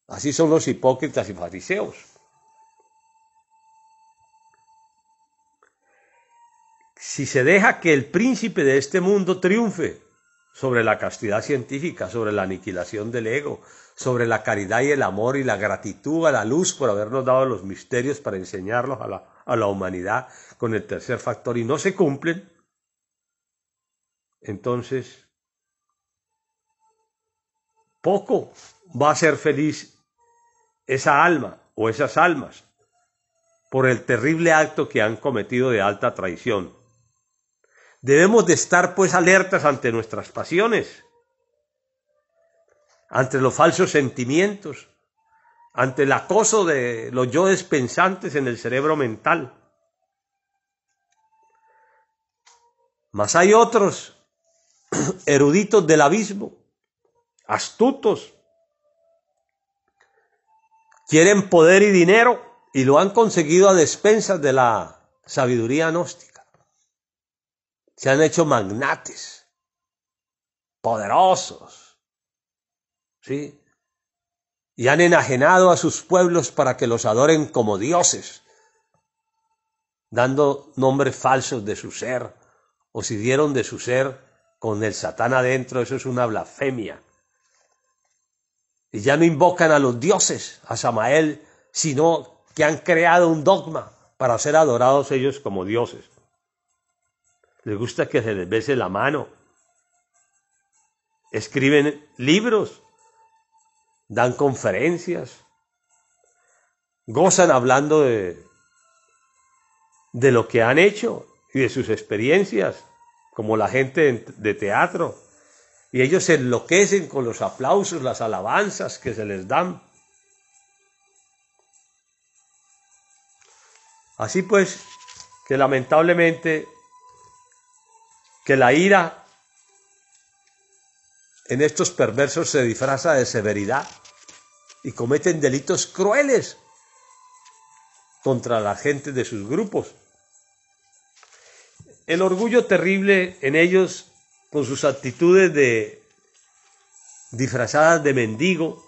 Así son los hipócritas y fariseos. Si se deja que el príncipe de este mundo triunfe sobre la castidad científica, sobre la aniquilación del ego, sobre la caridad y el amor y la gratitud a la luz por habernos dado los misterios para enseñarlos a la humanidad con el tercer factor y no se cumplen, entonces poco va a ser feliz esa alma o esas almas por el terrible acto que han cometido de alta traición. Debemos de estar pues alertas ante nuestras pasiones, ante los falsos sentimientos, ante el acoso de los yoes pensantes en el cerebro mental. Mas hay otros eruditos del abismo, astutos, quieren poder y dinero y lo han conseguido a despensas de la sabiduría gnóstica. Se han hecho magnates, poderosos, ¿sí? Y han enajenado a sus pueblos para que los adoren como dioses, dando nombres falsos de su ser, o si dieron de su ser con el Satán adentro, eso es una blasfemia. Y ya no invocan a los dioses, a Samael, sino que han creado un dogma para ser adorados ellos como dioses. Les gusta que se les bese la mano. Escriben libros, dan conferencias, gozan hablando de lo que han hecho y de sus experiencias, como la gente de teatro. Y ellos se enloquecen con los aplausos, las alabanzas que se les dan. Así pues, que lamentablemente que la ira en estos perversos se disfraza de severidad y cometen delitos crueles contra la gente de sus grupos. El orgullo terrible en ellos, con sus actitudes disfrazadas de mendigo,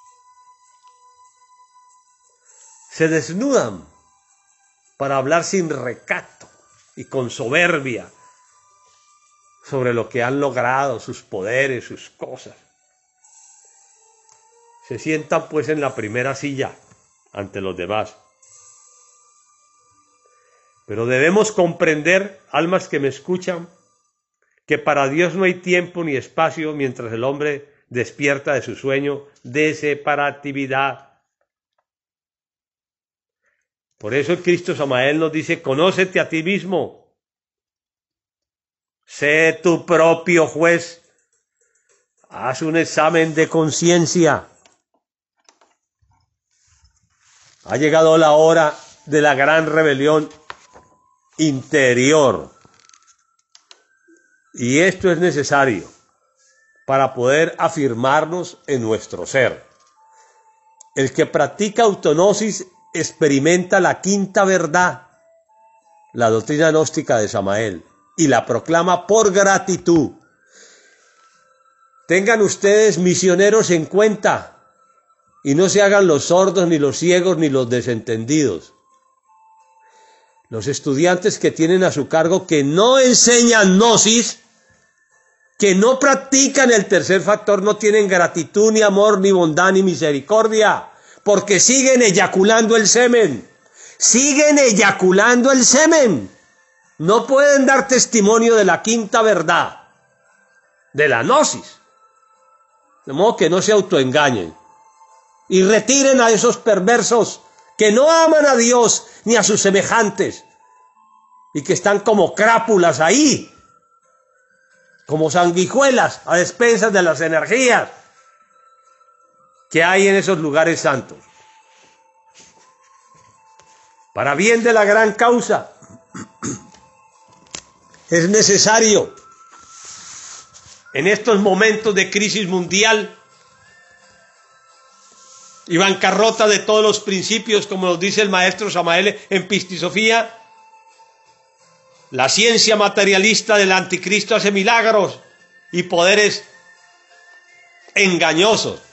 se desnudan para hablar sin recato y con soberbia sobre lo que han logrado, sus poderes, sus cosas. Se sientan pues en la primera silla ante los demás. Pero debemos comprender, almas que me escuchan, que para Dios no hay tiempo ni espacio mientras el hombre despierta de su sueño de separatividad. Por eso el Cristo Samael nos dice: conócete a ti mismo. Sé tu propio juez. Haz un examen de conciencia. Ha llegado la hora de la gran rebelión interior. Y esto es necesario para poder afirmarnos en nuestro ser. El que practica autognosis experimenta la quinta verdad, la doctrina gnóstica de Samael, y la proclama por gratitud. Tengan ustedes, misioneros, en cuenta y no se hagan los sordos, ni los ciegos, ni los desentendidos. Los estudiantes que tienen a su cargo que no enseñan gnosis, que no practican el tercer factor, no tienen gratitud, ni amor, ni bondad, ni misericordia, porque siguen eyaculando el semen. Siguen eyaculando el semen. No pueden dar testimonio de la quinta verdad, de la gnosis. De modo que no se autoengañen y retiren a esos perversos que no aman a Dios ni a sus semejantes y que están como crápulas ahí, como sanguijuelas a despensas de las energías que hay en esos lugares santos. Para bien de la gran causa, es necesario en estos momentos de crisis mundial y bancarrota de todos los principios, como nos dice el maestro Samael en Pistisofía, la ciencia materialista del anticristo hace milagros y poderes engañosos.